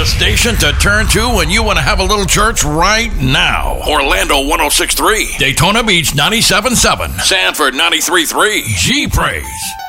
The station to turn to when you want to have a little church right now. Orlando 106.3. Daytona Beach 97.7. Sanford 93.3. G Praise.